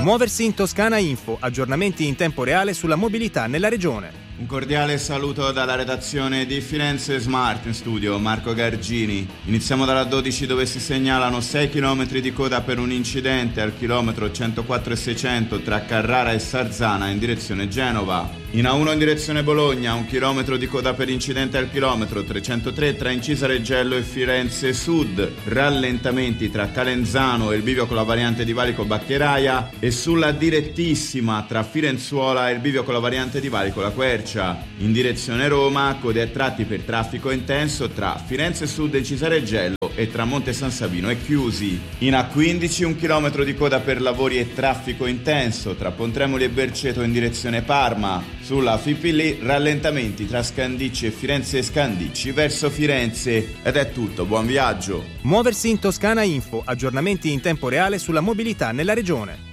Muoversi in Toscana Info, aggiornamenti in tempo reale sulla mobilità nella regione. Un cordiale saluto dalla redazione di Firenze Smart, in studio Marco Gargini. Iniziamo dalla 12 dove si segnalano 6 km di coda per un incidente al chilometro 104,600 tra Carrara e Sarzana in direzione Genova. In A1 in direzione Bologna, 1 chilometro di coda per incidente al chilometro 303 tra Incisa Reggello e Firenze Sud. Rallentamenti tra Calenzano e il bivio con la variante di Valico Baccheraia e sulla direttissima tra Firenzuola e il bivio con la variante di Valico La Quercia. In direzione Roma, code a tratti per traffico intenso tra Firenze Sud e Incisa Reggello e tra Monte San Savino e Chiusi. In A15 1 chilometro di coda per lavori e traffico intenso tra Pontremoli e Berceto in direzione Parma. Sulla Fipili rallentamenti tra Scandicci e Firenze e Scandicci verso Firenze. Ed è tutto, buon viaggio. Muoversi in Toscana Info, aggiornamenti in tempo reale sulla mobilità nella regione.